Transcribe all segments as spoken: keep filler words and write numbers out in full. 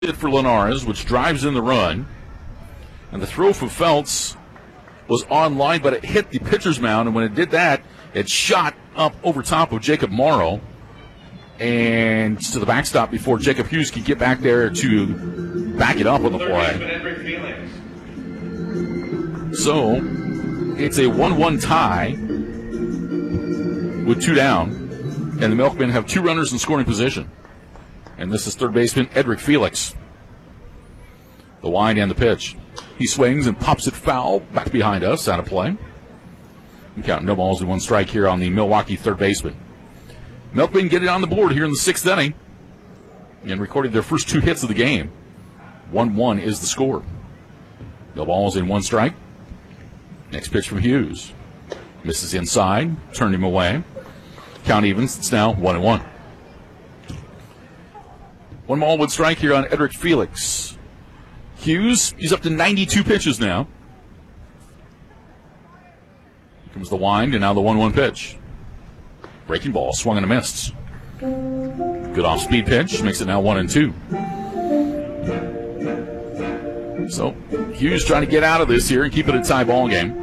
it for Linares, which drives in the run. And the throw from Feltz was on line, but it hit the pitcher's mound. And when it did that, it shot up over top of Jacob Morrow and to the backstop before Jacob Hughes could get back there to back it up on the play. So it's a one one tie with two down, and the Milkmen have two runners in scoring position. And this is third baseman Edric Felix. The wind and the pitch. He swings and pops it foul back behind us, out of play. We count no balls and one strike here on the Milwaukee third baseman. Milkmen get it on the board here in the sixth inning and recorded their first two hits of the game. one one is the score. No balls in one strike. Next pitch from Hughes. Misses inside, turned him away. Count evens, it's now one and one. One ball, one strike here on Edric Felix. Hughes, he's up to ninety-two pitches now. Here comes the wind, and now the one one pitch. Breaking ball, swung and a missed. Good off-speed pitch, makes it now one and two. So, Hughes trying to get out of this here and keep it a tie ball game.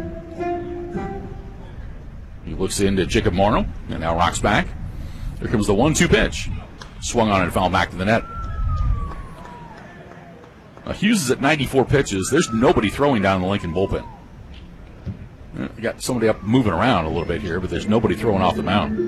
He looks into Jacob Morrow, and now rocks back. Here comes the one two pitch. Swung on it and fouled back to the net. Now, Hughes is at ninety-four pitches. There's nobody throwing down in the Lincoln bullpen. We got somebody up moving around a little bit here, but there's nobody throwing off the mound.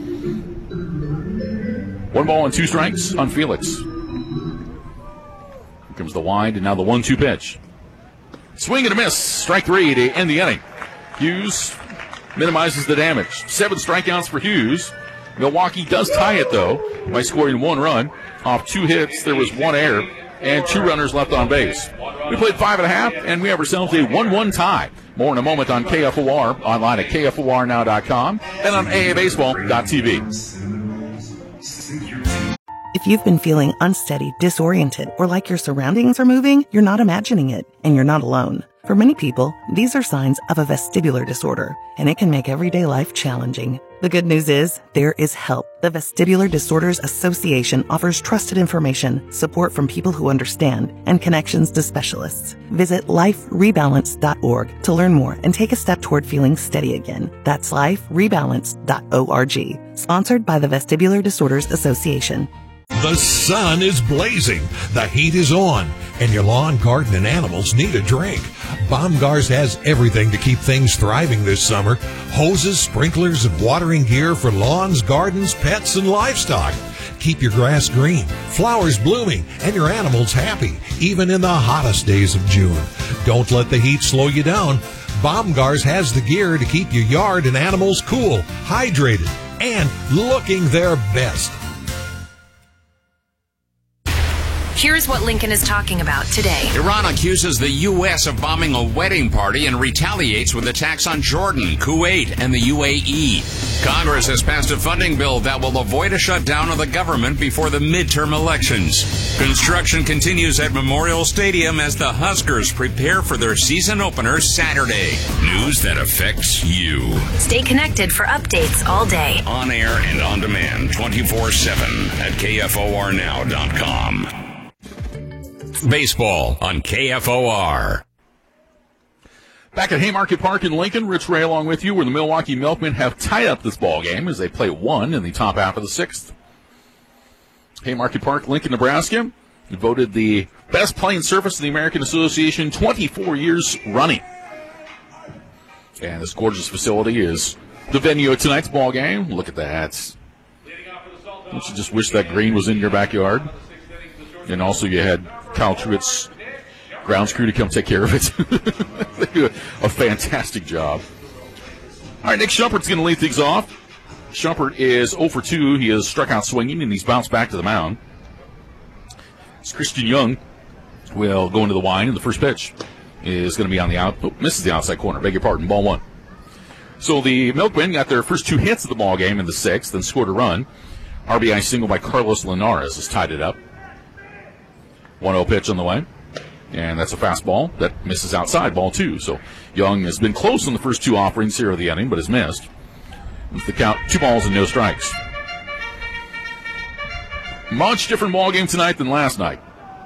One ball and two strikes on Felix. Here comes the wind, and now the one two pitch. Swing and a miss. Strike three to end the inning. Hughes minimizes the damage. Seven strikeouts for Hughes. Milwaukee does tie it, though, by scoring one run off two hits. There was one error and two runners left on base. We played five and a half, and we have ourselves a one one tie. More in a moment on K F O R, online at K F O R now dot com, and on A A baseball dot T V. If you've been feeling unsteady, disoriented, or like your surroundings are moving, you're not imagining it, and you're not alone. For many people, these are signs of a vestibular disorder, and it can make everyday life challenging. The good news is, there is help. The Vestibular Disorders Association offers trusted information, support from people who understand, and connections to specialists. Visit life rebalance dot org to learn more and take a step toward feeling steady again. That's life rebalance dot org. Sponsored by the Vestibular Disorders Association. The sun is blazing, the heat is on, and your lawn, garden, and animals need a drink. Baumgars has everything to keep things thriving this summer. Hoses, sprinklers, and watering gear for lawns, gardens, pets, and livestock. Keep your grass green, flowers blooming, and your animals happy, even in the hottest days of June. Don't let the heat slow you down. Baumgars has the gear to keep your yard and animals cool, hydrated, and looking their best. Here's what Lincoln is talking about today. Iran accuses the U S of bombing a wedding party and retaliates with attacks on Jordan, Kuwait, and the U A E. Congress has passed a funding bill that will avoid a shutdown of the government before the midterm elections. Construction continues at Memorial Stadium as the Huskers prepare for their season opener Saturday. News that affects you. Stay connected for updates all day. On air and on demand twenty-four seven at K F O R now dot com. Baseball on K F O R. Back at Haymarket Park in Lincoln, Rich Ray along with you, where the Milwaukee Milkmen have tied up this ball game as they play one in the top half of the sixth. Haymarket Park, Lincoln, Nebraska, voted the best playing surface in the American Association twenty-four years running. And this gorgeous facility is the venue of tonight's ball game. Look at that. Don't you just wish that green was in your backyard? And also you had Kyle Truitt's grounds crew to come take care of it. They do a fantastic job. All right, Nick Shumpert's going to lead things off. Shumpert is zero for two. He has struck out swinging, and he's bounced back to the mound. It's Christian Young will go into the wind, and the first pitch is going to be on the out. Oh, misses the outside corner. Beg your pardon. Ball one. So the Milkmen got their first two hits of the ball game in the sixth, then scored a run. R B I single by Carlos Linares has tied it up. one oh pitch on the way, and that's a fastball that misses outside, ball two. So Young has been close on the first two offerings here of the inning, but has missed. It's the count, two balls and no strikes. Much different ball game tonight than last night.